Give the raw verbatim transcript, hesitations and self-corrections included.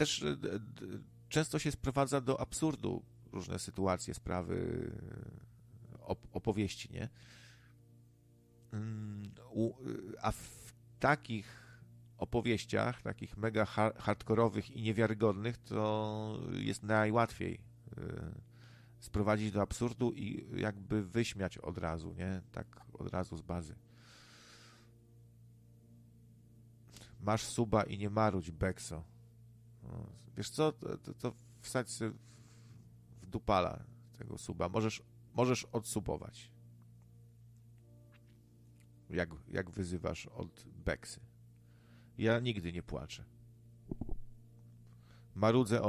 też często się sprowadza do absurdu różne sytuacje, sprawy, opowieści, nie? A w takich opowieściach, takich mega hardkorowych i niewiarygodnych, to jest najłatwiej sprowadzić do absurdu i jakby wyśmiać od razu, nie? Tak od razu z bazy. Masz suba i nie marudź, Bekso. No, wiesz co, to, to, to wsadź sobie w dupala tego suba. Możesz, możesz odsubować. Jak, jak wyzywasz od Beksy. Ja nigdy nie płaczę. Marudzę